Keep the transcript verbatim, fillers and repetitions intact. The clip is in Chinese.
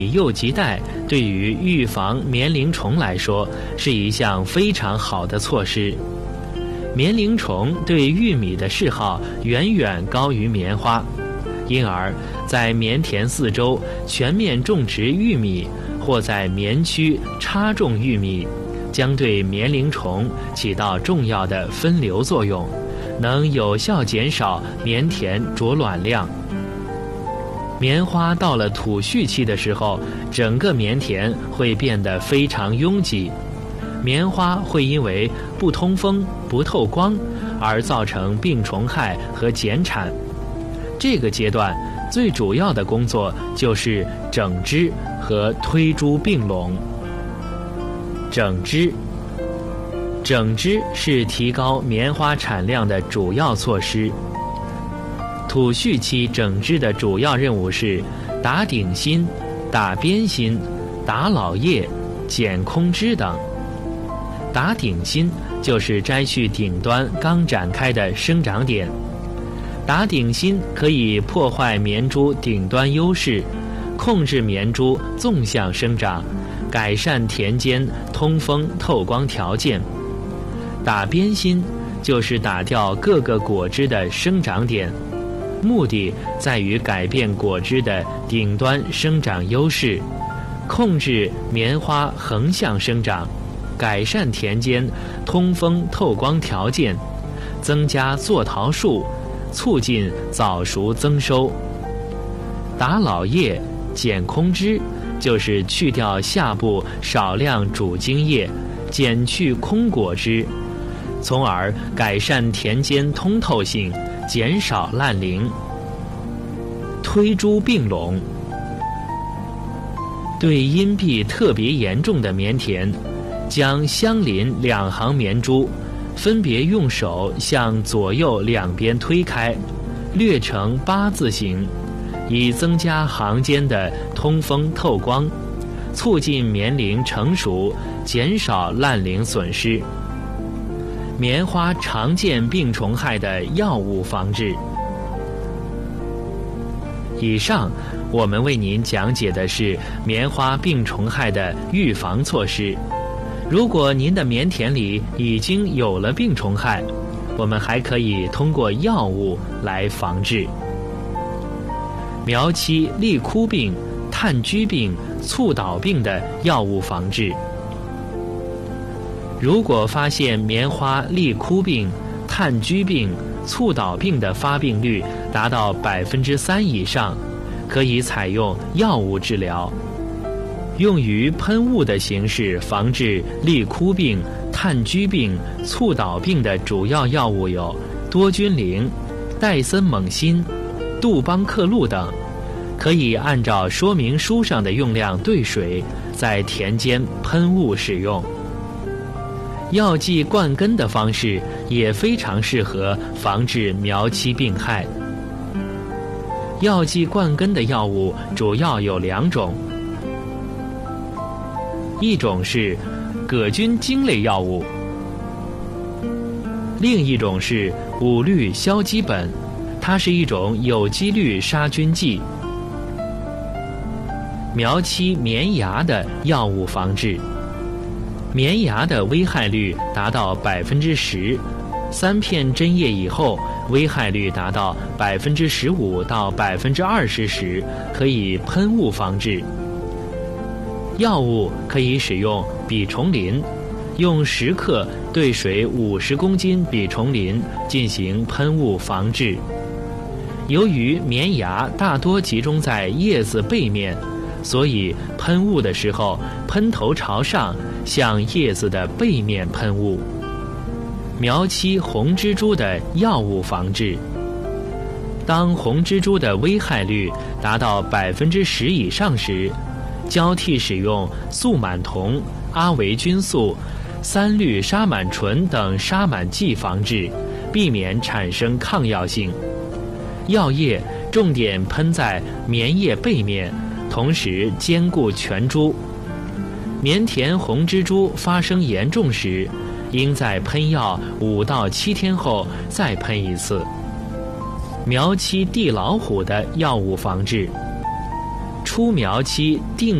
柚基带对于预防棉铃虫来说是一项非常好的措施。棉铃虫对玉米的嗜好远远高于棉花，因而在棉田四周全面种植玉米，或在棉区插种玉米，将对棉铃虫起到重要的分流作用，能有效减少棉田着卵量。棉花到了土序期的时候，整个棉田会变得非常拥挤，棉花会因为不通风、不透光而造成病虫害和减产。这个阶段最主要的工作就是整枝和推株并拢。整枝，整枝是提高棉花产量的主要措施。土序期整枝的主要任务是打顶心、打边心、打老叶、剪空枝等。打顶心就是摘去顶端刚展开的生长点。打顶心可以破坏棉株顶端优势，控制棉株纵向生长，改善田间通风透光条件。打边心就是打掉各个果枝的生长点，目的在于改变果枝的顶端生长优势，控制棉花横向生长，改善田间通风透光条件，增加坐桃数，促进早熟增收。打老叶、剪空枝就是去掉下部少量主茎叶，减去空果枝，从而改善田间通透性，减少烂铃。推株并拢，对阴蔽特别严重的棉田，将相邻两行棉株分别用手向左右两边推开，略呈八字形，以增加行间的通风透光，促进棉铃成熟，减少烂铃损失。棉花常见病虫害的药物防治。以上我们为您讲解的是棉花病虫害的预防措施。如果您的棉田里已经有了病虫害，我们还可以通过药物来防治。苗期立枯病、炭疽病、促倒病的药物防治。如果发现棉花立枯病、炭疽病、促倒病的发病率达到百分之三以上，可以采用药物治疗。用于喷雾的形式防治立枯病、炭疽病、促倒病的主要药物有多菌灵、戴森猛辛、杜邦克露等，可以按照说明书上的用量兑水，在田间喷雾使用。药剂灌根的方式也非常适合防治苗期病害。药剂灌根的药物主要有两种，一种是葛菌精类药物，另一种是五氯硝基苯，它是一种有机氯杀菌剂。苗期棉芽的药物防治。棉芽的危害率达到百分之十，三片针叶以后，危害率达到百分之十五到百分之二十时，可以喷雾防治。药物可以使用吡虫林，用十克兑水五十公斤吡虫林进行喷雾防治。由于棉芽大多集中在叶子背面，所以喷雾的时候喷头朝上，向叶子的背面喷雾。苗期红蜘蛛的药物防治。当红蜘蛛的危害率达到百分之十以上时，交替使用速满酮、阿维菌素、三氯沙满醇等杀螨剂防治，避免产生抗药性。药液重点喷在棉叶背面，同时兼顾全株。棉田红蜘蛛发生严重时，应在喷药五到七天后再喷一次。苗期地老虎的药物防治。 出苗期定